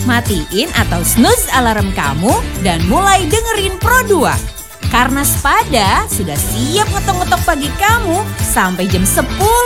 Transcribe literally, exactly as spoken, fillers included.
matiin atau snooze alarm kamu dan mulai dengerin Pro dua. Karena Sepada sudah siap ngetok-ngetok pagi kamu sampai jam sepuluh